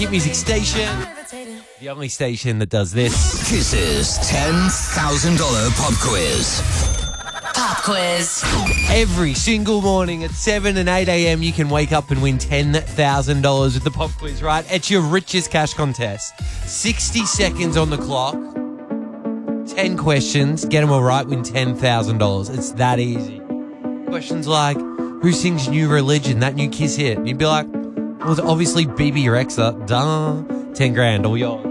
Hit music station. The only station that does this. Kiss's $10,000 pop quiz. Pop quiz. Every single morning at 7 and 8 a.m. you can wake up and win $10,000 with the pop quiz, right? It's your richest cash contest. 60 seconds on the clock. 10 questions. Get them all right, win $10,000. It's that easy. Questions like, who sings New Religion, that new Kiss hit? And you'd be like, well, it's obviously BB Rexa. Duh. 10 grand, all yours.